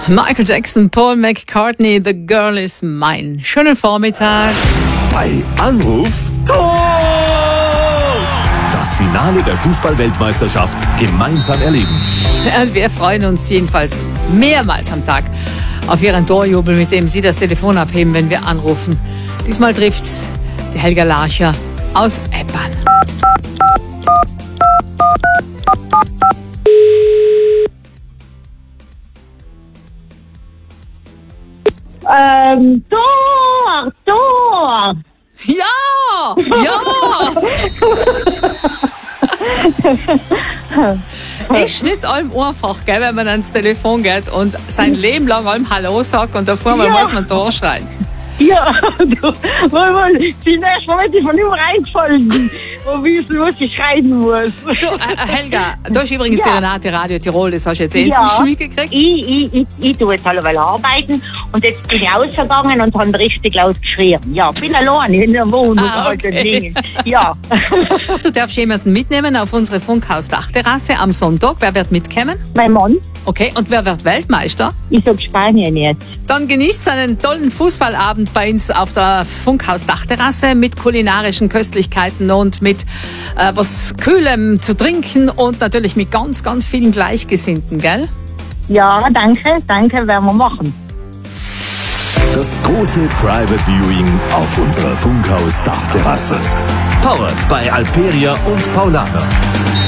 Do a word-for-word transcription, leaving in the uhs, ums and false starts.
Michael Jackson, Paul McCartney, The Girl Is Mine. Schönen Vormittag. Bei Anruf Tor! Das Finale der Fußball-Weltmeisterschaft gemeinsam erleben. Ja, wir freuen uns jedenfalls mehrmals am Tag auf Ihren Torjubel, mit dem Sie das Telefon abheben, wenn wir anrufen. Diesmal trifft's die Helga Larcher aus Eppern. Ähm, Tor, Tor. Ja, ja. Ist nicht allem einfach, gell, wenn man ans Telefon geht und sein Leben lang allem Hallo sagt und davor mal Ja. muss man Tor schreien. Ja, du, ich bin erst mal mit von ihm reingefallen, wo ich wissen, was ich schreien muss. Du, äh, Helga, da ist übrigens Ja. die Renate Radio Tirol, das hast du jetzt eh Ja. inzwischen mitgekriegt. Ich, ich, ich, ich tue jetzt alleweil arbeiten und jetzt bin ich ausgegangen und habe richtig laut geschrien. Ja, bin allein in der Wohnung. Ah, okay. und den Dingen. Ja. Du darfst jemanden mitnehmen auf unsere Funkhaus-Dachterrasse am Sonntag. Wer wird mitkommen? Mein Mann, Okay, und wer wird Weltmeister? ich sag Spanien jetzt. Dann genießt einen tollen Fußballabend bei uns auf der Funkhaus-Dachterrasse mit kulinarischen Köstlichkeiten und mit äh, was Kühlem zu trinken und natürlich mit ganz, ganz vielen Gleichgesinnten, gell? Ja, danke, danke, werden wir machen. Das große Private Viewing auf unserer Funkhaus-Dachterrasse. Powered bei Alperia und Paulaner.